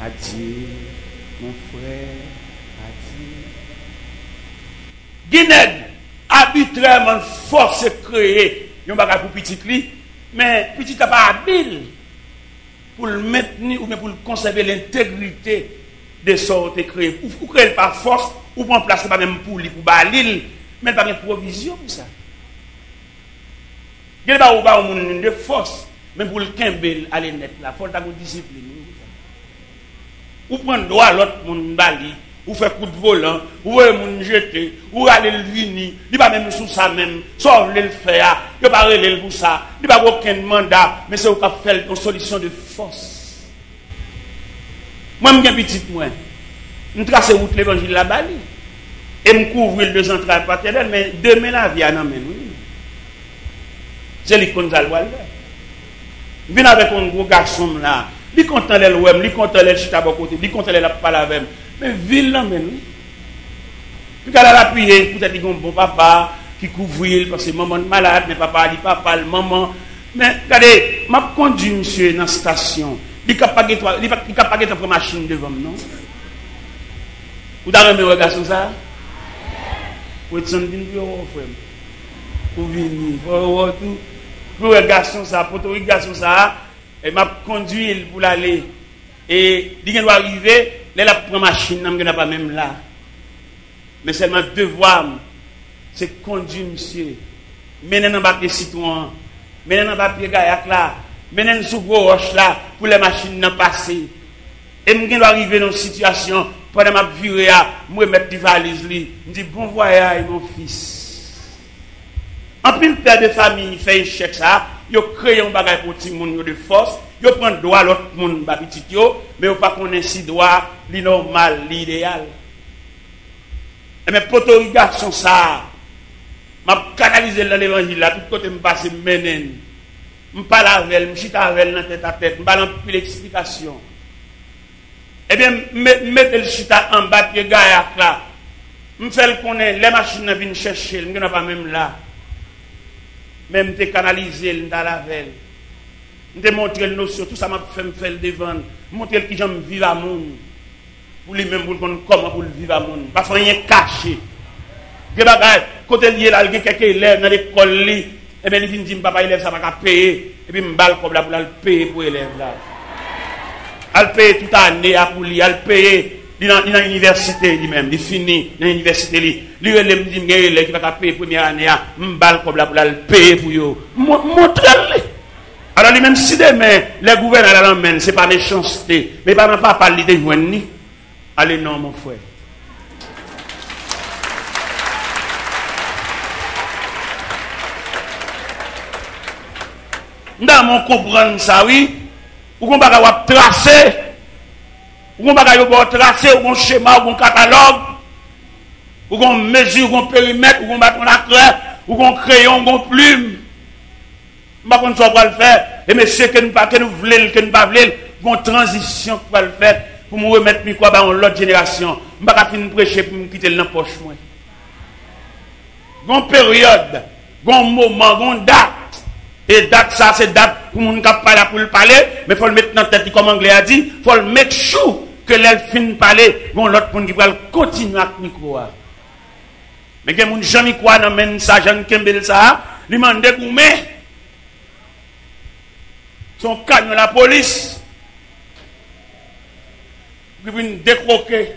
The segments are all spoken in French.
Adieu, mon frère, adieu. Guinée, arbitrairement force créer, il y a un bagage pour petit li, mais petit n'a pas habile pour le maintenir ou bien pour conserver l'intégrité de sortes créées. Ou créer par force, ou prendre place pas même pour lui, pour balil, mais pas de provision pour ça. Il n'y a pas de force, mais pour le kembel aller net là, il faut avoir une discipline. Ou prendre droit à l'autre monde bali, ou faire coup de volant, ou moun jeter, ou aller le vini, il pas même sous ça même, soit le faire, il pas relève pour ça, il pas aucun mandat, mais c'est au cap faire une solution de force. Moi m'gen petite moi, me tracer route l'évangile la bali et me couvrir le central paternel, mais demain la vie en amène. C'est lui qu'on a le droit. Vient avec un gros garçon là. Li content les ouem, li content les chita bon côté, li content les la parler avec. Mais ville là men. Puis qu'elle a appuyé, peut-être il bon papa qui couvrir parce que maman malade, mais papa dit papa, maman. Mais regardez, m'a conduit monsieur dans station. Il capable de prendre machine devant non. Vous avez un regard sur ça? Vous êtes en frère. Pour venir, pour tout. Pour le garçon ça, pour le garçon ça, et m'a conduit pour l'aller. Et il doit arriver, là la prend machine, n'a pas même là. Mais seulement devoir, c'est conduire monsieur. Mener dans bac des citoyens, mener dans papier gaillac là, mener sous gros roche là pour les machines n'en passer. Et je dois arriver dans une situation pendant ma virée à moi mettre des valises li, me dit bon voyage mon fils. En plus, le père de famille fait un chèque ça, il crée un bagage pour tout le monde de force, il prend droit à l'autre monde, mais il ne pas connaître si droit, normal, l'idéal. Et mes potos, garçons, ça, m'a canalisé dans l'évangile là, tout côté me passe menen. Je parle avec elle, je chita avec elle dans tête à tête, je parle plus d'explication. Eh bien, mettez le chita en bas de gaillac là. Je fais le connaître, les machines viennent chercher, je ne pas même là. Même te canaliser dans la veille. Je montrer le notion, tout ça m'a fait me faire le devant. Montrer qui j'aime vivre à monde. Pour lui-même, pour comment pour le vivre à monde. Parce qu'il y a rien caché. Des bagages, côté lié là, il y a quelques élèves dans l'école, et bien il dit, papa, élève, ça va payer. Et puis, je balle comme là pour le payer pour l'élève là. Elle paye toute l'année pour lui, elle paye. Il dans l'université lui-même, il finit dans l'université lui. Lui il me dit qui va payer première année, m'bal comme là pour le payer pour yo. Montre-le. Alors lui même si demain les gouverneurs l'emmènent, c'est pas méchanceté, mais pas parler de joindre ni. Allez non mon frère. Dans mon comprendre ça oui, ou qu'on va tracer. Ou on va tracer, ou on schéma, ou on catalogue, ou on mesure, ou on périmètre, ou on bâton la craie, ou on crayon, ou on plume. Je ne sais pas quoi le faire. Et monsieur, que nous voulons, que nous ne pas voulons, une transition pour le faire, pour me remettre quoi dans l'autre génération. Je ne vais pas finir de prêcher pour me quitter dans la poche. Une période, un moment, une date. Et date, ça, c'est date pour nous parler pour le parler, mais il faut le mettre dans la tête, comme l'anglais a dit, il faut le mettre chou. Que l'elle finit de parler, bon, l'autre monde qui va continuer à micro. Mais que mon jamais quoi n'amène ça, Jean Kembel ça, lui m'a dégoumé. Son canon la police. Puis vient décroquer.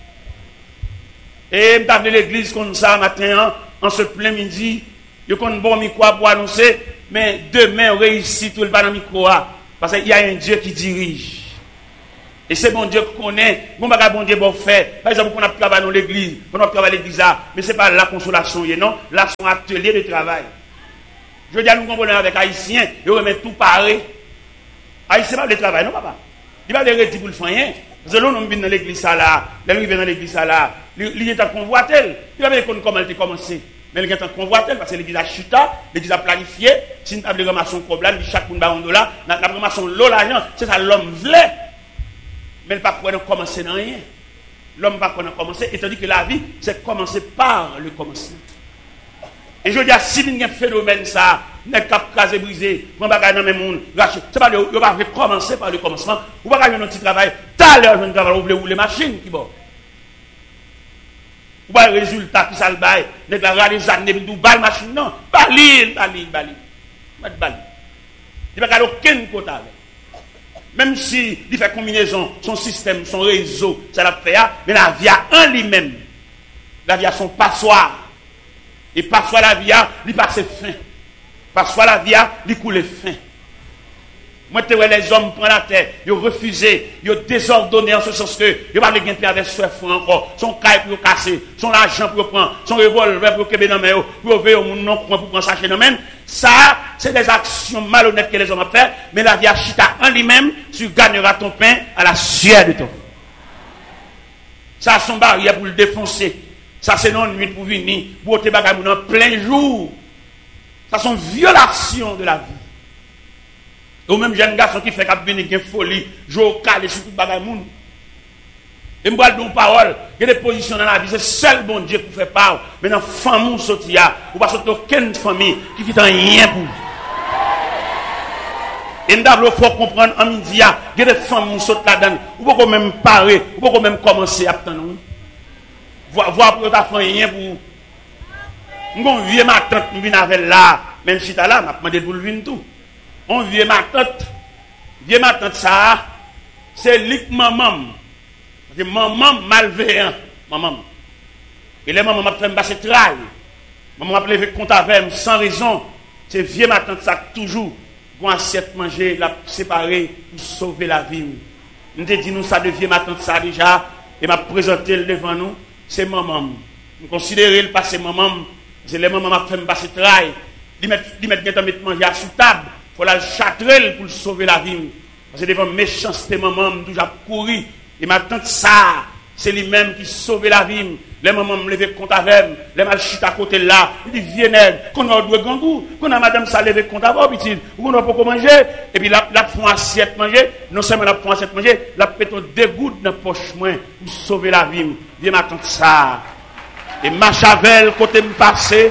Et m't'a appelé l'église comme ça matin, en ce plein midi, il y a un bon micro pour annoncer, mais demain on réussit tout le dans micro parce qu'il y a un Dieu qui dirige. Et c'est bon Dieu qu'on connaît, bon Dieu bon fait. Par exemple, on a travaillé dans l'église, on a travaillé à l'église, mais ce n'est pas la consolation, non, là c'est un atelier de travail. Je veux dire, nous comprenons avec Haïtiens, et on remet tout pareil. Haïtien pas le travail, non papa. Il va le redire pour le faire. Parce que l'on vient dans l'église là, l'on vient dans l'église là, il est en convoitel, il va voir comment elle a commencé. Mais il est en convoitel parce que l'église a chuta, l'église a planifié, si nous avons des ramassions problème, chaque monde a $1, la ramassion l'eau l'argent, c'est ça l'homme voulait. Mais il ne peut pas commencer dans rien. L'homme ne peut pas commencer, étant donné que la vie, c'est commencer par le commencement. Et je dis, si il y a un phénomène, ça, n'est pas casé, brisé, on va gagner dans le monde, c'est pas, on va commencer par le commencement, on va gagner un petit travail. à l'heure, je ne travaille pas les machines qui vont. Ou pas le résultat qui s'en baille, n'est pas les années, nous balle machine, non. Bali. Il n'y a pas aucun côté avec. Même si il fait combinaison, son système, son réseau, ça l'a fait, mais la vie a en lui-même. La vie a son passoire. Et passoire la vie a, il passe fin. Passoire la vie a, il coule fin. Moi, les hommes prennent la terre, ils ont refusé, ils ont désordonné en ce sens que ils n'ont pas de gain avec soif encore, son caille pour casser, son argent pour prendre, son revolver pour kebe dans main, pour ouvrir au monde non pour prendre sachet dans main. Ça, c'est des actions malhonnêtes que les hommes ont fait, mais la vie a chita en lui-même, tu gagneras ton pain à la sueur de ton. Ça, son barrière pour le défoncer. Ça, c'est non nuit pour venir, pour te bagaille en plein jour. Ça, sont violations de la vie. Ou même jeune garçon qui fait qu'il y a une folie, jouer au calé sur tout le bagage. Et je vais parole, il y a des positions dans la vie, c'est seul bon Dieu qui fait part. Maintenant, famille sorti là, ou pas sortir aucune famille qui fait rien pour. Et nous faut comprendre en midi, il y a des familles qui sortent là-dedans, ou pas même parer, ou pas même commencer à attendre. Voir pour ta famille rien pour. Mon vieux ma tante me vient avec là, même si tu là, m'a demandé pour le venir tout. On vieux ma tante ça, c'est lik maman. C'est maman malveillant, maman. Et les mamans m'a fait me passer travail. Maman m'a levé compte avec sans raison. C'est vieux ma tante ça toujours pour assiette manger, la séparer pour sauver la vie. Nous te dit nous ça de vieux ma tante ça déjà et m'a présenté devant nous, c'est maman. Nous considérer le passé maman, c'est les mamans m'a fait me passer travail. Ils mettent manger à sous table. Il faut la châtrer pour sauver la vie. Parce que devant méchanceté, maman, toujours couru. Et maintenant, ça, c'est lui-même qui sauve la vie. Les mamans me lever compte avec, les mal chita à côté là. Il dit, viens, qu'on a deux gangous, qu'on a madame ça lever compte avec, petit, ou qu'on a pas manger. Et puis, la font assiette manger. Non seulement la font assiette manger, la péton deux gouttes dans la poche, pour sauver la vie. Viens, maintenant, ça. Et Machavel, côté me passer.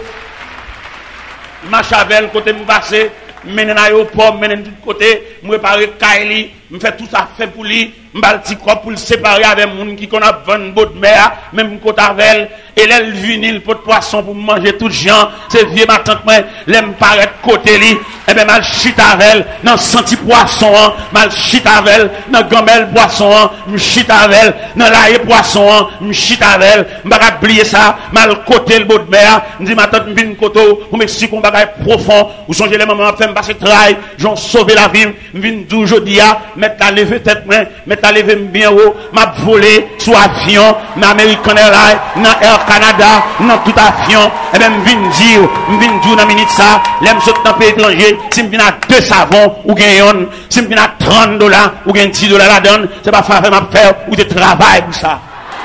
Machavel, côté me passer. Menen aéroport, menen de côté, me préparer Kaili, me fait tout ça fait pour lui, m'bal petit corps pour le séparer avec moun qui connaît 20 bottes de mer, même côté avec et l'elle vinil pot de poisson pour manger tout gens, c'est vieux ma tante moi, l'aime paraître côté li, et ben mal chita avec dans senti poisson, mal chita avec dans gamelle poisson, me chita avec dans l'ail poisson, me chita avec, m'bagay oublier ça, mal côté le botte de mer, me dit ma tante vinn koto, pour m'expliquer qu'on bagay profond, ou songez les mamans fait passer travail, j'en sauver la vie, vinn aujourd'hui à mettre la lever tête moi, mettre la lever bien haut, m'a volé sous avion, dans American Airlines, dans Air Canada, dans tout avion, et même vinn dire dans minute ça, l'aime saute dans pays étranger, si me vinn à 2 savons ou gagne, si me vinn à $30 ou gagne $10 la donne, c'est pas faire m'a faire ou de travail pour ça.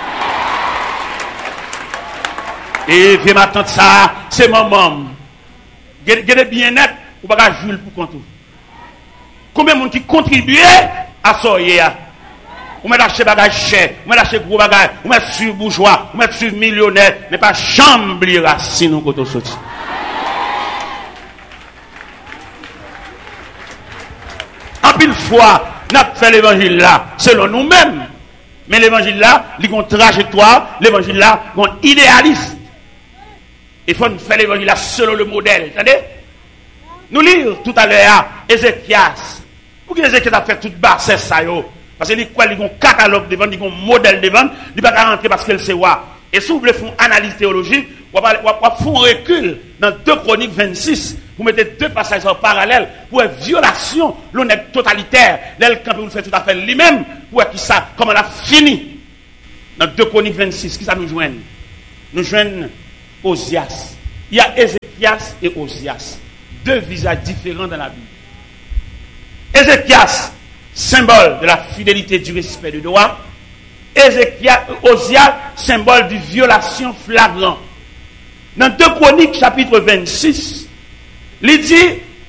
Et viens m'attendre ça, c'est maman. Gardez bien net, ou pas jouer pour compte. Combien de monde qui contribuait à ça hier? Ou met acheter bagage cher, ou met acheter gros bagage, ou met sur bourgeois, ou met sur millionnaire, mais pas chambre racine au côté sorti. En pile fois, n'a fait l'évangile là selon nous-mêmes. Mais l'évangile là, il y a une trajectoire, l'évangile là, il y a un idéalisme. Il faut faire l'évangile là selon le modèle. Attendez? Nous lisons tout à l'heure Ézéchias. Pour que Ézéchias a fait toute basse ça yo. Parce qu'il y a un catalogue devant, il y a un modèle devant, il ne va pas rentrer parce qu'elle sait quoi. Et si vous voulez faire une analyse théologique, vous allez faire un recul dans 2 Chroniques 26. Vous mettez 2 passages en parallèle pour une violation, l'honnête totalitaire. L'aile quand vous faites tout à fait lui-même, pour qui ça, comment elle a fini. Dans 2 Chroniques 26, qui ça nous joigne? Nous joignons Osias. Il y a Ézéchias et Osias. 2 visages différents dans la Bible. Ézéchias, symbole de la fidélité, du respect du droit. Osias, symbole de violation flagrante. Dans 2 Chroniques, chapitre 26, il dit,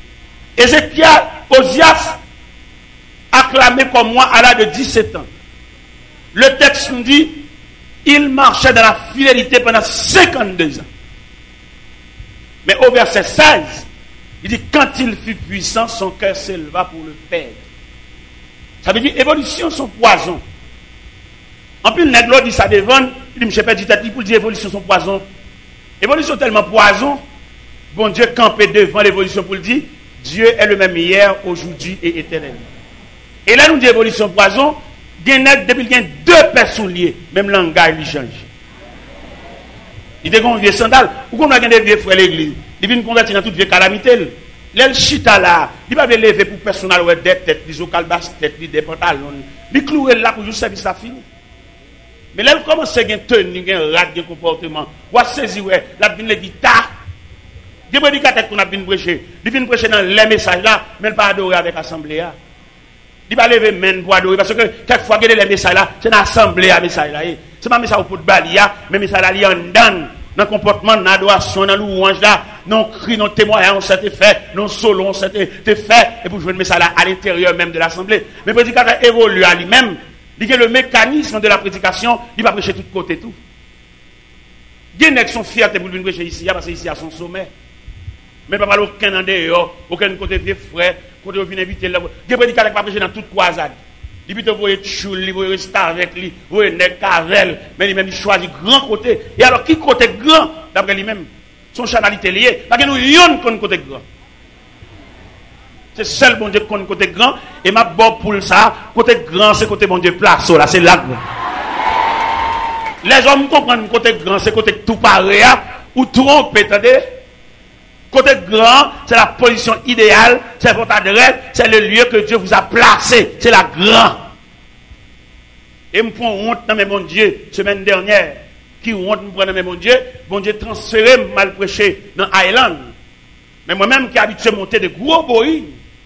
Osias, acclamé comme moi à l'âge de 17 ans. Le texte nous dit, il marchait dans la fidélité pendant 52 ans. Mais au verset 16, il dit, quand il fut puissant, son cœur s'éleva pour le perdre. Ça veut dire, évolution, son poison. En plus, le nègre dit ça devant, il dit, je perds du tête, pour dire évolution son poison. Évolution tellement poison, bon Dieu campé devant l'évolution pour le dire, Dieu est le même hier, aujourd'hui et éternellement. Et là, nous dit évolution poison, depuis qu'il y a deux personnes liées, même langage, il change. Il dit qu'on vieux sandal, ou qu'on a des vieux frères l'église, il vient convertir dans toute vieille calamité. L'el chita là, il va lever pour personnel ou des têtes, des ocalbas têtes, des pantalons, il clouer là pour juste service à fini. Mais là, il commence à tenir, un rat de comportement. Ou à saisir, la vine le guitare. Des prédicateurs qu'on a bien prêché. Il vient prêcher dans les messages là, mais il pas adorer avec l'assemblée. Il va lever main pour adorer. Parce que quelquefois, les messages là, c'est l'assemblée à message là. C'est pas un message pour balia, mais un message là, il y a un dans le comportement, dans l'adoration, dans louange là, non cri, non témoignage, on s'était fait, non solo, on s'était fait, et pour jouer le message là à l'intérieur même de l'assemblée. Mais le prédicateur évolue à lui-même. Il y a le mécanisme de la prédication, il va prêcher de tous côtés tout. Il y a des gens qui sont fiers pour venir prêcher ici, parce que ici à son sommet. Mais pas mal aucun en dehors, aucun côté vieux frère, côté où vient inviter là. Il y a des prédicateurs qui vont prêcher dans toute croisade. Il peut vous voyez choule, vous voyez rester avec lui, vous voyez nèg cavel, mais lui-même il choisit grand côté. Et alors qui côté grand d'après lui-même, son chanalité lié, parce que nous yon qu'on côté grand. C'est seul bon Dieu qu'on côté grand et ma bon pour ça côté grand c'est côté bon Dieu place là c'est là. Les hommes comprennent côté grand c'est côté tout pareil ou trompe attendez. Côté grand c'est la position idéale, c'est votre adresse, c'est le lieu que Dieu vous a placé, c'est la grand. Et me prend honte dans mes bon Dieu semaine dernière qui honte me prend dans mes bon Dieu transféré mal prêché dans Island. Mais moi-même qui habitué à monter de gros boïs,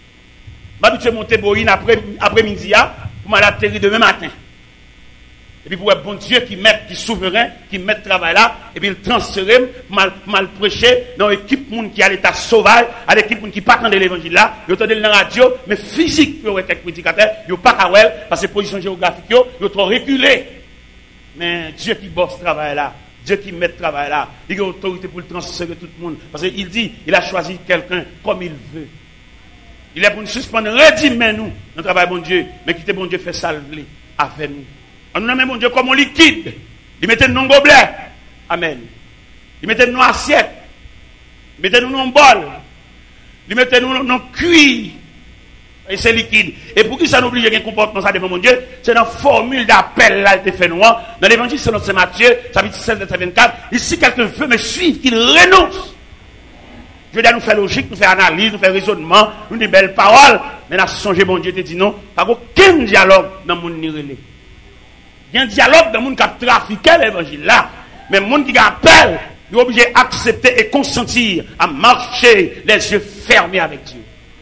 je suis monté boïs après-midi pour m'atterrir demain matin. Et puis pour être bon Dieu qui est souverain, qui met le travail là, et puis il transfère, mal prêcher dans l'équipe qui a l'état sauvage, à l'équipe qui part dans l'évangile là, ils entendent dans la radio, mais physique, il y a quelques prédicateurs, ils n'ont pas qu'à parce que position géographique, ils ont trop reculé. Mais Dieu qui bosse ce travail là, Dieu qui met le travail là, il a autorité pour le transférer tout le monde. Parce qu'il dit, il a choisi quelqu'un comme il veut. Il est pour nous suspendre, redimez nous, notre travail bon Dieu, mais quittez bon Dieu fait salver avec nous. On nous nomme bon Dieu comme un liquide. Il mettait nous dans gobelet. Amen. Il mettait nous dans assiette. Il mettait nous dans bol. Il mettait nous dans cuir. Et c'est liquide. Et pour qui ça nous oblige à un comportement ça devant mon Dieu, c'est dans la formule d'appel là qui fait noir. Dans l'évangile selon Saint Matthieu, chapitre 16, verset 24. Ici, quelqu'un veut me suivre, qu'il renonce. Je veux dire, nous faire logique, nous faire analyse, nous faire raisonnement, nous des belles paroles. Mais nous songé, bon Dieu te dit non. Pas aucun dialogue dans le monde ni relais. Il y a un dialogue dans le monde qui a trafiqué l'évangile là. Mais le monde qui appelle, il est obligé d'accepter et consentir à marcher les yeux fermés avec Dieu.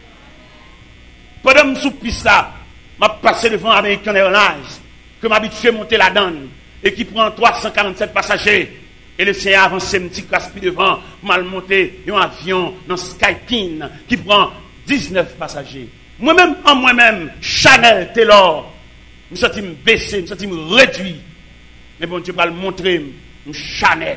Pendant que je suis piste là, je passé devant American Airlines, que m'habitué à monter la donne, et qui prend 347 passagers. Et le Seigneur avance un petit caspi devant, mal monté un avion dans Skypin, qui prend 19 passagers. Moi-même, Chanel, Taylor, je me sens baissé, je me sens réduit. Mais bon Dieu va le montrer, Chanel.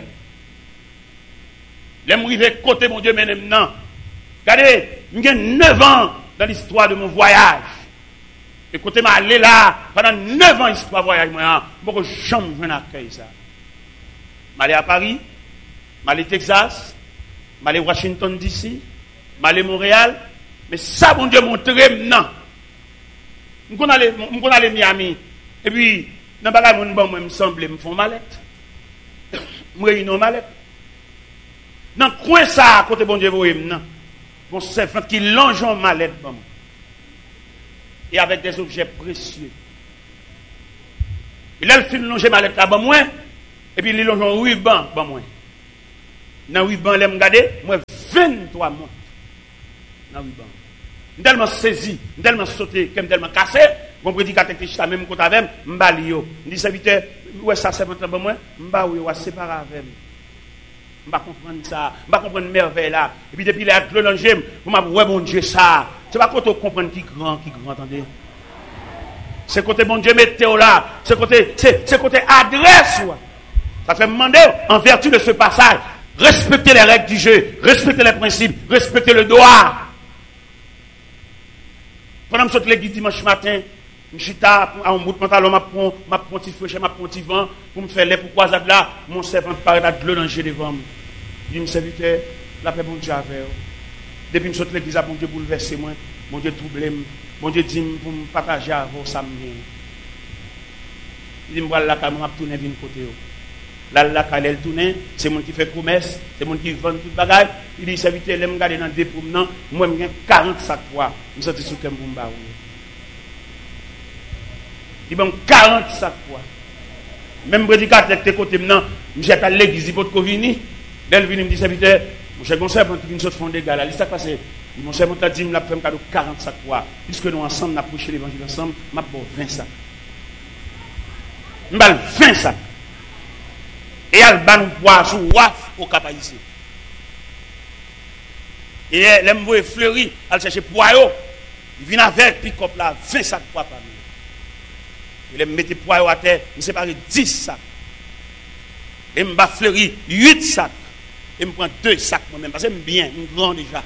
Les m'arriver côté mon Dieu, mais maintenant. Regardez, j'ai 9 ans dans l'histoire de mon voyage. Et côté m'a allé là, pendant 9 ans, histoire de voyage, moi, je ne jamais accueillir ça. Je suis allé à Paris, je suis allé au Texas, je suis allé à Washington DC, je suis allé à Montréal. Mais ça, bon Dieu, montre maintenant. Je suis allé à Miami. Et puis, dans le bagage, moi, me semble, me font mallette. Je réunis une mallette. Dans le coin, ça, à côté, bon Dieu, vous voyez maintenant. Bon servant qui longe en mallette, bon. Et avec des objets précieux. Il a le film longer mallette là, bon, moi. Et puis, il longe en ruban, bon, moi. Dans le ruban, il me regarde, moi, 23 mois. Dans le ruban. Je suis tellement saisi, je suis tellement sauté, je suis tellement cassé. Mon prédicateur qui est même côté avec moi, je suis allé. Je dis, serviteur, ouais, ça, c'est votre bon, moi. Je suis séparé avec moi. Je ne vais pas comprendre ça. Je ne vais pas comprendre merveille là. Et puis depuis les actes de l'angème, je vais ouais, bon Dieu, ça. C'est pas quand on comprend qui grand, attendez. C'est côté bon Dieu, mettez-vous là. C'est côté adresse. Ça fait me demander, en vertu de ce passage, respectez les règles du jeu, respectez les principes, respectez le droit. Pendant que je suis l'église dimanche matin, J'étais en bout de pantalon, m'a prend petit feu, m'a prend petit vent, pour me faire les pourquoi ça là, mon servant paraît de l'eau dans devant moi. Il me serviteur, la paix bon Dieu avec. Depuis que je suis l'église, bon Dieu bouleversé moi, bon Dieu troublé, bon Dieu dit pour me partager avec vous ça me vient. Il me voilà là, quand je tourne vers côté. Là, quand elle tourne, c'est mon qui fait commerce, c'est mon qui vend tout bagage. Il dit serviteur, je me garde dans des promenants, moi j'ai 40 sacs poids, je me sens sur comme pour me barrer. Il m'a 40 sacs poids. Même prédicateur qui est côté maintenant, je suis à l'église, il faut que venir. Elle vient me dit serviteur, mon cher conseil, qui vient de fond des gars là, il s'est passé. Mon cher m'a dit, il m'a fait un cadeau 40 sacs poids. Puisque nous ensemble, nous avons prêché l'évangile ensemble, m'a bon 20 sacs. Je 20 sacs. Et elle va nous boire sous waf au cap ici. Et elle me voit fleurir, elle cherche poireau. Il vient avec pick-up là, 20 sacs poids par nous. Il me mettait poireau à terre, il me sépare 10 sacs. Et me va fleurir 8 sacs. Et me prend 2 sacs moi-même, parce que je bien, je grand déjà.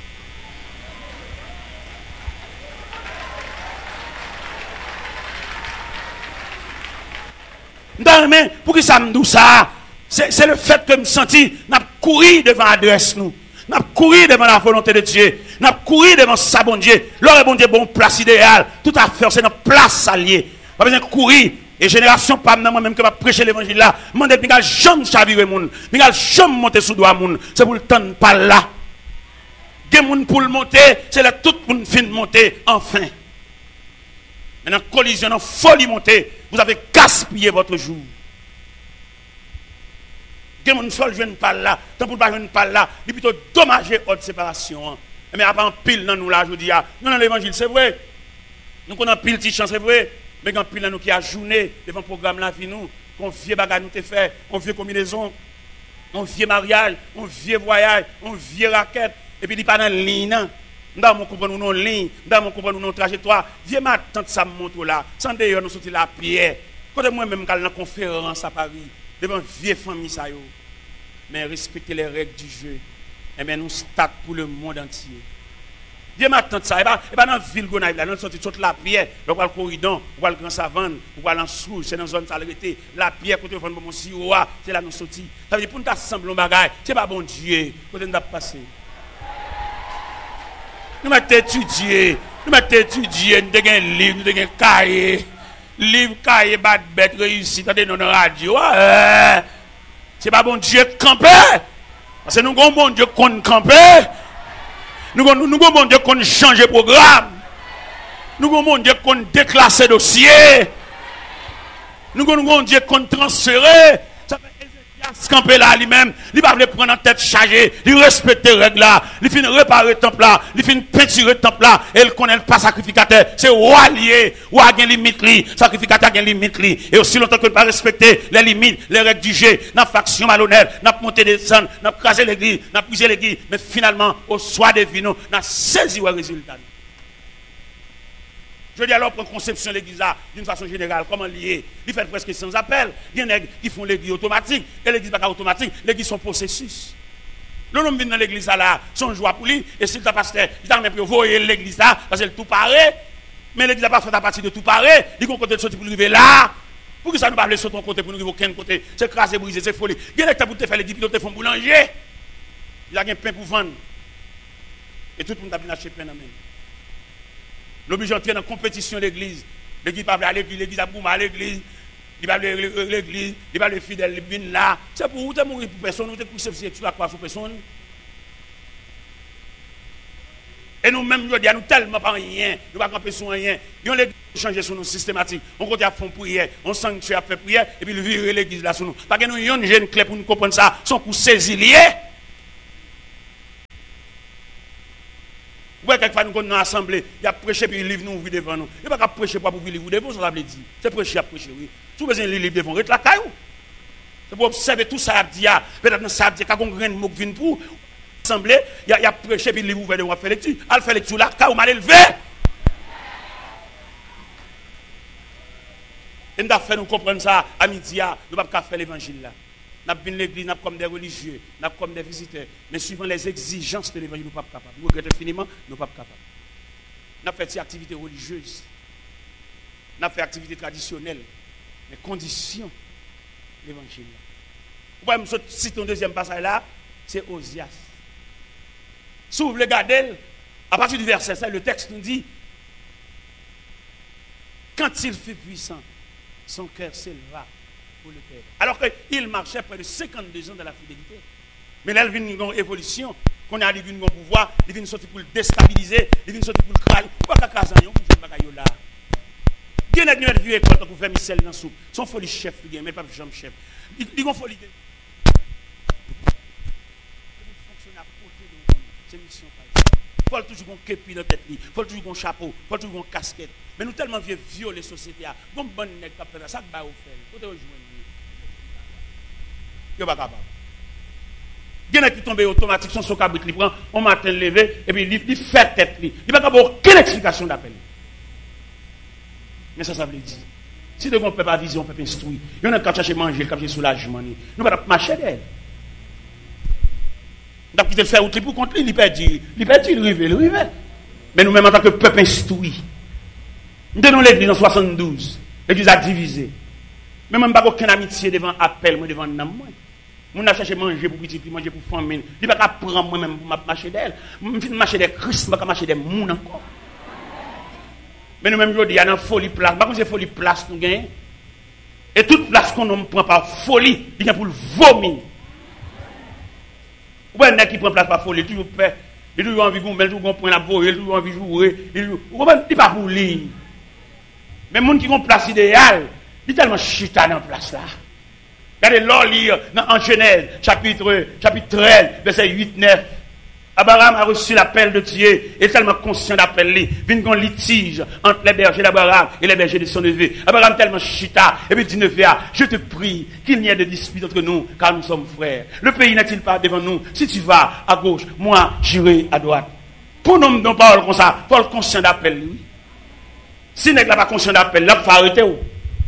Mais pour que ça me dise ça, c'est le fait que je me senti, n'a couru devant l'adresse nous, n'a couru devant la volonté de Dieu, n'a couru devant sa bon Dieu. L'heure bon Dieu, bon place idéal, tout à fait, c'est notre place alliée. Pas besoin de courir. Et génération pas moi-même que va prêcher l'évangile là, moi depuis que jamais chavirer moun, mais jamais monter sous doigt moun, c'est pour le temps pas là. Gen moun pour le monter, c'est là tout moun fin monter enfin. Maintenant collision en folie monter, vous avez gaspillé votre jour. Gen moun seul jeune pas là, tant pour pas jeune pas là, il plutôt dommager haute séparation. Mais après en pile dans nous là je dis non dans l'évangile c'est vrai. Nous connaissons pile petite chance c'est vrai. Mais quand pile nous qui a journée devant le programme là nous, on vieux bagage nous te fait, on vieux combinaison, on vieux mariage, on vieux voyage, on vieux raquette et puis il pas dans ligne non. Dans mon comprendre nous ligne, dans mon comprendre nous trajectoire, vieux ma tante ça monte là, sans d'ailleurs nous sortir la pierre. Quand moi même dans conférence à Paris devant vieux famille ça yo. Mais respecter les règles du jeu. Et bien nous start pour le monde entier. Dieu m'attend ça. Et pas dans la ville Gonaïve, là, nous sortons toute la pierre, on va le corridon, on va le grand savane, on va en sous, c'est dans la zone salubrité. La pierre, quand on va mon siroa, c'est là nous sortis. Ça veut dire pour nous assembler un bagage, c'est pas bon Dieu, quand on a passé. Nous m'avons étudié, nous avons un livre, nous avons un cahier, livre, cahier, bad bête, réussi, t'as des noms de radio. C'est pas bon Dieu camper, parce que nous avons bon Dieu qu'on camper. Nous avons bon Dieu qu'on change de programme. Nous avons bon Dieu qu'on déclasse le dossier. Nous avons bon Dieu qu'on transfère. Ça fait Ézéchias camper là lui-même. Il va le prendre en tête chargée. Il respecte les règles là. Il finit réparer le temple là. Il finit peinturer le temple là. Et il connaît pas sacrificateur. C'est roi lié. Roi a une limite li. Sacrificateur a une limite li. Et aussi longtemps que ne pas respecter les limites, les règles du jeu, n'a faction malhonnête, n'a monté des sons, n'a crasé l'église, n'a brisé l'église. Mais finalement, au soir des vinos, n'a saisi le résultat. Je dis alors pour conception de l'église d'une façon générale, comment lier? Il fait presque sans appel. Il y en a qui font l'église automatique. Et l'église n'est pas automatique, l'église sont processus. L'homme vient dans l'église là, son joie pour lui, et si le pasteur, il a même envoyé l'église là, parce qu'elle tout paraît. Mais l'église n'a pas fait à partir de tout paraît. Il y a un côté de sortir pour arriver là. Pour que ça nous parle sur ton côté, pour nous arriver aucun côté. C'est crasé, brisé, c'est folie. Il y a des gens qui faire les 10 pilotes, font boulanger. Il y a un pain pour vendre. Et tout le monde a bien acheté pain dans la main. L'obligé d'entrer dans la compétition de l'église. L'église ne va pas à l'église, l'église a boumé à l'église. Il va à l'église, il va à fidèle, il vient là. C'est pour vous, tu es mourir pour personne, vous êtes couché sur la croix sur personne. Et nous-mêmes, nous disons tellement pas rien, nous ne pouvons pas camper sur rien. Nous avons changé sur nous systématique. On continue à faire prière, on sanctuaire à faire prière, et puis nous virer l'église là sur nous. Parce que nous avons une jeune clé pour nous comprendre ça, son coup saisi lié. Vous voyez, quelquefois, nous sommes dans l'assemblée, il y a prêché, puis il livre nous ouvrir devant nous. Il n'y a pas prêcher pour ouvrir livre devant, ça veut dire. C'est prêcher à prêcher, oui. Si vous avez un livre devant, reste la caillou. C'est pour observer tout ça, peut-être que ça a dit, quand on a un mot qui vient pour l'assemblée, il y a prêché, puis il livre ouvert devant, on fait lecture. Elle fait lecture là, quand on m'a élevé. Et nous avons fait nous comprendre ça à midi, nous ne pouvons pas faire l'évangile là. Nous avons vu l'église, nous avons comme des religieux, nous avons comme des visiteurs. Mais suivant les exigences de l'évangile, nous ne sommes pas capables. Nous regrettons infiniment, nous ne sommes pas capables. Nous avons fait des activités religieuses. n'a fait activité traditionnelle, mais condition l'évangile. Vous pouvez me citer un deuxième passage là, c'est Osias. Si vous voulez garder, à partir du verset 5, le texte nous dit, quand il fut puissant, son cœur s'éleva pour le Père. Alors qu'il marchait près de 52 ans dans la fidélité. Mais là, il vient une évolution. Qu'on a arrivé un pouvoir, il vient sortir pour le déstabiliser, il vient sortir pour le crailler. Pourquoi qu'à Kazan, vous là? Il y a une vieux école pour faire Michel dans la soupe. Son folie chef, mais pas jamais chef. Il a folie. C'est mission. Il faut toujours qu'on képi dans la tête, il faut toujours qu'on chapeau, il faut toujours qu'on casquette. Mais nous tellement vieux violer la société, bon bon nèg qui fait ça, ça va au faire. Côté rejoindre. Il pas capable. Il y en a qui tombent automatique, son cabrit, il prend, on matin levé, et puis il fait tête. Il n'y a pas aucune explication d'appel. Mais ça veut dire, si de ne peut pas viser, on peut pas instruire. Il y en a qui cherchent manger, qui cherchent soulagement. Nous ne pouvons pas marcher d'elle. Donc, il fait outil pour contre lui, il perdit, il rive. Mais nous-mêmes, en tant que peuple instruit, nous tenons l'église en 72. L'église a divisé. Mais même pas aucune amitié devant appel, moi devant nam. Nous avons cherché manger pour petit, manger pour famille. Il ne peut pas prendre moi-même pour marcher d'elle. Je vais marcher des Christ, je ne vais pas marcher des mouns encore. Mais nous-mêmes, il y a une folie place. Par contre, c'est folie place nous gagnons. Et toute place qu'on ne prend par folie, il y a pour le vomir. Ou bien, qui prend place par folie, il toujours fait. Il toujours envie de gommer, il toujours prendre la voie, il toujours envie de jouer. Il n'est pas pour lui. Mais les gens qui ont une place idéale, il est tellement chita dans la place là. Regardez l'or lire en Genèse, chapitre 13, verset 8-9. Abraham a reçu l'appel de Dieu, et tellement conscient d'appel lui, vient un litige entre les bergers d'Abraham et les bergers de son neveu. Abraham tellement chita, et puis dit neveu, je te prie qu'il n'y ait de dispute entre nous, car nous sommes frères. Le pays n'est-il pas devant nous? Si tu vas à gauche, moi j'irai à droite. Pour nous, non parole comme ça, faut le conscient d'appel lui. Si n'est pas conscient d'appel, là, il faut arrêter. Ou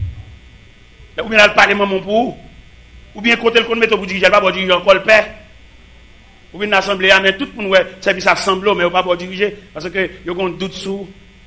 bien il parle maman pour ou bien côté le compte mettre pour diriger, pas pour diriger encore le père. Ou bien l'assemblée, mais tout le monde service assemblée, mais pas pour diriger, parce que il y a un doute sur.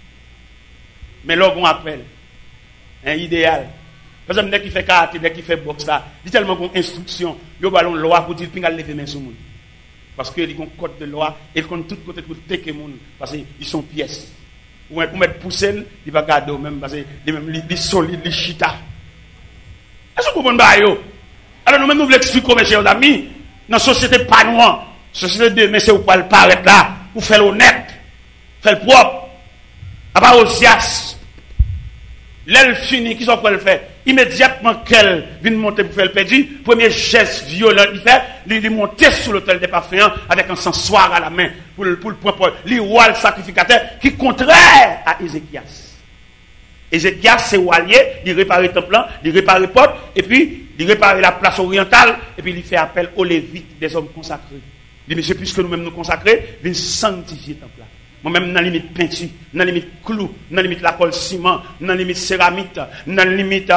Mais là, on appelle. Un idéal. Par exemple, dès qu'il fait karaté, dès qu'il fait boxe, là, il y a tellement d'instructions, il y a une loi pour dire qu'il y a lever main sur le monde. Parce qu'il y a un code de loi, et il y a tout côté pour teker le monde, parce qu'ils sont pièces. Ou pour mettre poussé, il va garder même, parce qu'il est solide, il est chita. Est-ce que vous comprenez? Alors nous-mêmes, nous voulons expliquer, mes chers amis, dans la société pas noire, société de mais c'est où pas le paraître là, pour faire l'honnête, faire le propre. À part Osias, l'aile fini, qui sont quoi le faire? Immédiatement qu'elle vient monter pour faire le perdu, premier geste violent, il fait, il monter sur l'autel des parfums avec un sensoir à la main pour le point, le roi le sacrificateur qui est contraire à Ézéchias. Ézéchias, c'est Walier, il répare le temple, il répare les portes, et puis il répare la place orientale, et puis il fait appel aux Lévites, des hommes consacrés. Il dit, monsieur, puisque nous-mêmes nous consacrer, viens sanctifier le temple. Moi-même, dans la limite peinture, dans la limite clou, dans la limite la colle ciment, dans la limite céramique, dans la limite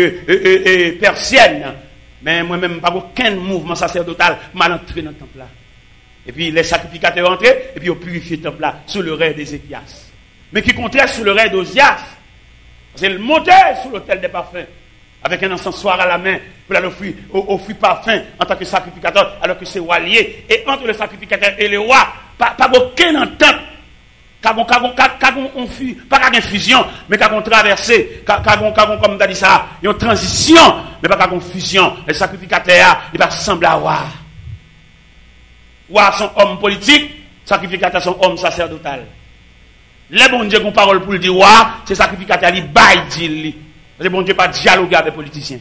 persienne. Mais moi-même, pas aucun mouvement sacerdotal m'a entré dans le temple. Et puis les sacrificateurs entrés, et puis ils ont purifié le temple sous le règne d'Ézéchias. Mais qui comptait sous le règne d'Osias. C'est le monter sur l'autel des parfums, avec un encensoir à la main, pour offrir parfum en tant que sacrificateur, alors que c'est Walier. Et entre le sacrificateur et le roi, pas aucune entente. Pas une fusion, mais qu'à traversé, comme tu as dit ça, une transition, mais pas une fusion. Les sacrificateurs, ils va sembler à roi. Roi sont hommes politiques, sacrificateurs sont hommes sacerdotal. Les bon Dieu qui ont parole pour le dire, roi, c'est sacrificateur, ils baillent, dit. Les bon Dieu pas dialoguer avec les politiciens.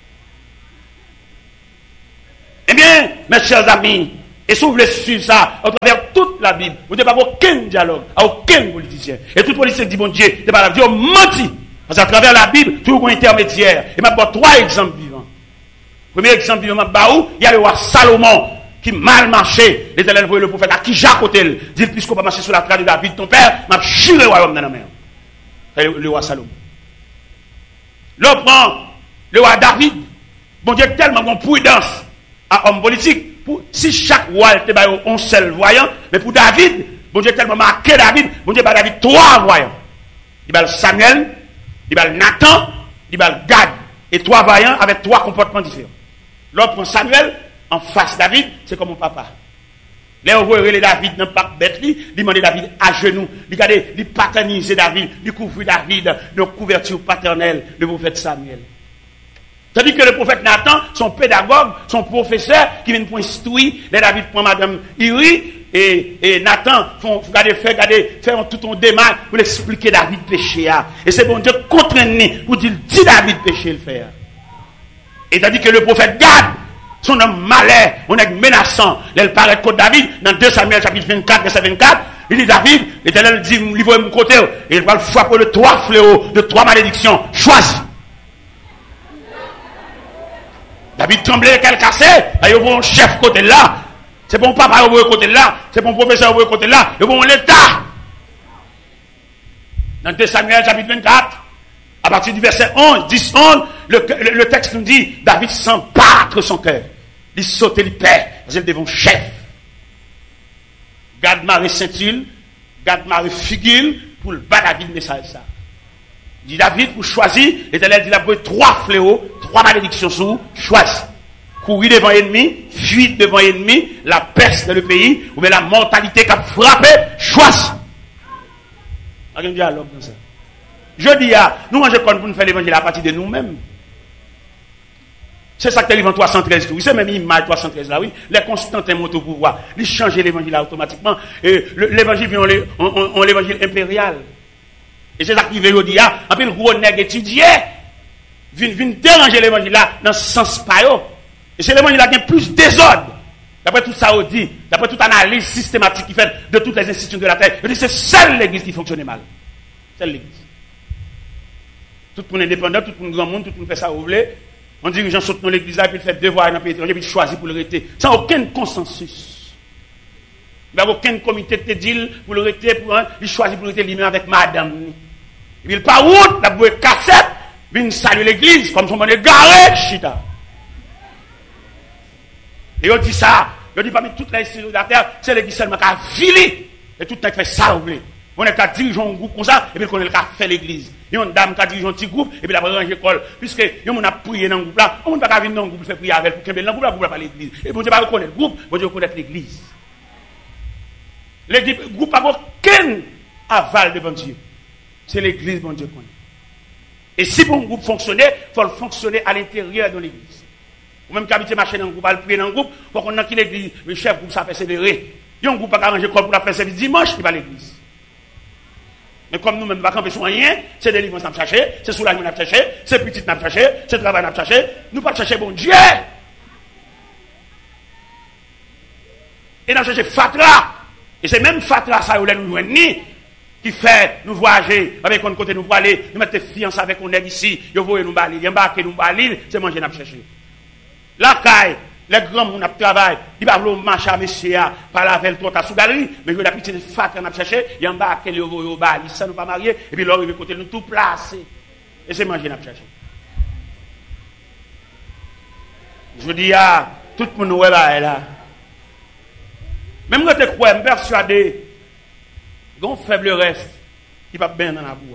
Eh bien, mes chers amis, et si vous voulez suivre ça, à travers toute la Bible, vous n'avez pas aucun dialogue, à aucun politicien. Et tout politicien dit, bon Dieu, c'est pas la Dieu menti. Parce qu'à travers la Bible, tout un intermédiaire. Et m'a donné 3 exemples vivants. Premier exemple vivant, il y a le roi Salomon, qui mal marché. L'Éternel voyait le prophète à qui Jacques Otel. Dit, puisqu'on va marcher sur la trace de David, ton père, m'a chiré le royaume dans la mer. Le roi Salomon. L'autre prend le roi David. Bon Dieu, tellement de prudence à homme politique. Si chaque roi était un seul voyant, mais pour David, bon Dieu tellement marqué David, bon Dieu David 3 voyants. Il y a Samuel, il y a Nathan, il y a Gad. Et 3 vaillants avec 3 comportements différents. L'autre prend Samuel, en face David, c'est comme mon papa. Là, on voit les David dans le parc bête, il demande David à genoux, il paternise David, il couvre David de couverture paternelle, le prophète Samuel. Tandis que le prophète Nathan, son pédagogue, son professeur, qui vient pour instruire, les David prend Madame Iri, et Nathan faire tout un démarche pour l'expliquer David péché. Et c'est bon Dieu contraint pour dire, dis David péché le faire. Et tandis que le prophète Gad, son homme malin, on est menaçant, il paraît contre David, dans 2 Samuel chapitre 24, verset 24, il dit David, l'Éternel dit, livre mon côté, et il va le frapper de 3 fléaux, de 3 malédictions, choisis. David tremblait, qu'elle cassait, il y a un chef côté là, c'est bon papa au côté là, c'est bon professeur au côté là, et bon l'État. Dans 2 Samuel chapitre 24, à partir du verset 11, 10, 11, le texte nous dit, David sent battre son cœur. Il saute, il perd, parce qu'il devant chef. Gad Marie Saint-Il, Gad Marie Figil, pour le bas David message ça. Il dit David, pour choisir, l'Éternel dit, il a pris 3 fléaux, 3 malédictions sous, choisis. Courir devant l'ennemi, fuir devant l'ennemi, la peste dans le pays, ou bien la mortalité qui a frappé, choisis. Il y a un dialogue comme ça. Je dis, nous mangeons pour nous faire l'évangile à partir de nous-mêmes. C'est ça que l'Évangile 313. Oui, c'est même l'image 313 là, oui. Les Constantins montent au pouvoir. Ils changent l'évangile automatiquement. Et l'évangile vient en l'évangile impérial. Et c'est ça qui veut dire, un peu le gros nègre étudié, vient déranger l'évangile là, dans ce sens pas. Et c'est l'évangile là qui a plus désordre. D'après tout ça, on dit, d'après toute analyse systématique qui fait de toutes les institutions de la terre, on dit c'est seule l'église qui fonctionne mal. Seule l'église. Tout le monde indépendant, tout le monde grand monde, tout le monde fait ça, vous voulez. On dit que les gens sautent dans l'église là, puis ils font devoir dans le pays étranger, puis ils choisissent pour le rester. Sans aucun consensus. Il n'y a aucun comité de deal pour le rester, il choisit pour le rester lui-même avec madame. Et puis il part route, la bouée cassette, vient saluer l'église, comme son monde est garé, chita. Et on dit ça, on dit parmi toutes les institutions de la terre, c'est l'église seulement qui a filé. Et tout le monde fait ça, vous voulez. On est qu'à diriger un groupe comme ça, et puis on est qu'à faire l'église. Il y a une dame qui a dirigé un petit groupe, et puis la ranger l'école. Puisque on a prié dans le groupe là, on ne peut pas venir dans le groupe, faire prier avec, pour qu'il y ait dans le groupe là, pas l'église. Et bon Dieu va reconnaître le groupe, bon Dieu reconnaître l'église. Le groupe n'a aucun aval devant Dieu. C'est l'église, bon Dieu connaît. Et si bon groupe fonctionnait, il faut le fonctionner à l'intérieur de l'église. Ou même qu'habiter marcher dans le groupe, aller prier dans le groupe, pour qu'on ait qui l'église, le chef groupe, ça persévérer. Il y a un groupe qui a arrangé pour la faire service dimanche, il va à l'église. Mais comme nous-mêmes, nous ne pouvons pas rien, c'est des livres qu'on a cherché, c'est soulagement qu'on a cherché, c'est petit qu'on a cherché, c'est travail qu'on a cherché, nous ne pouvons pas chercher bon Dieu. Et nous avons cherché Fatra. Et c'est même Fatra, ça, nous ni qui fait nous voyager avec un côté nous pour aller, nous mettre fiancés avec un nègre ici, nous voyons nous balir, nous embarquer nous balir, c'est manger nous chercher. La caille, les grands monde qui travaillent, ils ne peuvent pas marcher à monsieur, par la veille, tout à sous galerie, mais je la petite fat qu'on a cherché, ils embarquent les euros, ils ne sont pas mariés, et puis leur côté nous tout placé. Et c'est manger nous chercher. Je dis à tout le monde là. Même quand tu crois, je suis persuadé, il y a un faible reste qui va bien dans la boue.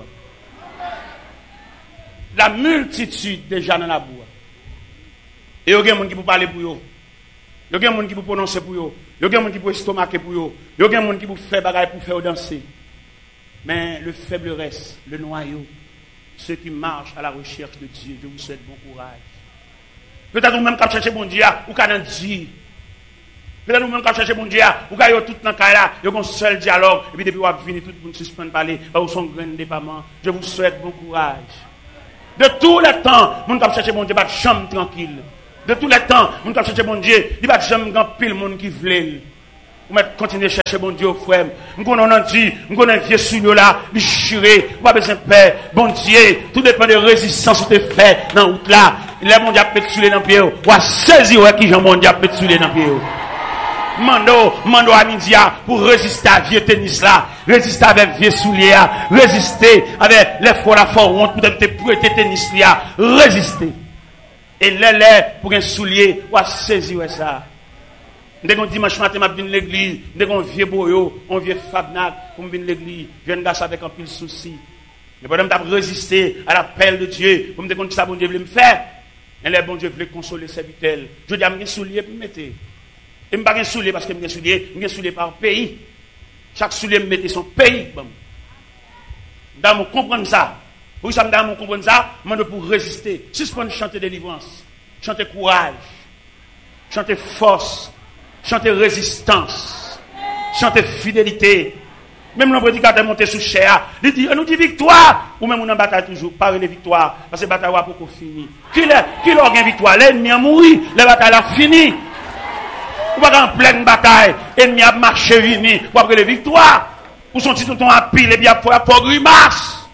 La multitude déjà dans la boue. Et il y a des gens qui peuvent parler pour eux. Il y a des gens qui peuvent prononcer pour eux. Il y a des gens qui peuvent estomaquer pour eux. Il y a des gens qui peuvent faire bagaille pour faire danser. Mais le faible reste, le noyau, ceux qui marchent à la recherche de Dieu, je vous souhaite bon courage. Peut-être vous-même qui cherchez bon Dieu, ou qui dans Dieu. Peut-être vous-même qui cherchez bon Dieu, ou qui avez tout dans le cas là, il y a un seul dialogue, et puis depuis vous avez fini, tout le monde suspend de parler, vous son grain de départ. Je vous souhaite bon courage. De tout le temps, vous qui cherchez bon Dieu, pas de chambre tranquille. De tous les temps, vous qui cherchez bon Dieu, il n'y a pas de chambre pile monde qui veut. Vous continuez à chercher bon Dieu, frère. Nous connaissons Dieu, nous connaissons vieux souillot là, déchiré, vous n'avez pas besoin de paix. Bon Dieu, tout dépend de résistance que tu fais dans la route là. Les mondes a pétulé dans le pied. Ou à saisir qui j'en monde a pétulé dans le pied. Mando à midi pour résister à vieux tennis là, résister avec vieux souliers, résister avec les fois la fois honte pour te prêter tennis là, résister. Et les pour un soulier, ou à saisir ça. Dès qu'on dimanche matin, je viens à l'église, dès qu'on vieux boyo, on vieux fabnac, pour venir à l'église, je viens avec un pile souci. Et pendant que je résisté à l'appel de Dieu, pour me dire que ça, bon Dieu voulait me faire, et le bon Dieu voulait consoler ses serviteurs. Je dis à mes souliers pour me mettre. Et je ne pas un soulier parce que je suis soulier par pays. Chaque soulier me mettait son pays. Dans mon comprendre ça. Pour ça, dans mon comprendre ça, je pour résister. Suspendre chanter délivrance, chanter courage, chanter force, chanter résistance, chanter fidélité. Même le prédicateur monté sous chair, il dit, nous dit victoire, ou même on en bataille toujours, parler de victoire, parce que la bataille va pour finir. Qui l'a gagné victoire? L'ennemi a mouru, la bataille a fini. Ou pas en pleine bataille, l'ennemi a marché vini, ou après les victoires, ou son petit tonton a pile, et bien pour grimace.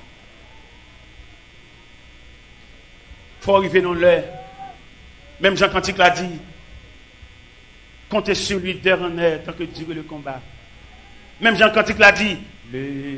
Faut arriver dans l'heure. Même Jean Cantique l'a dit, comptez sur lui d'heure en heure, tant que dure le combat. Même Jean Cantique l'a dit,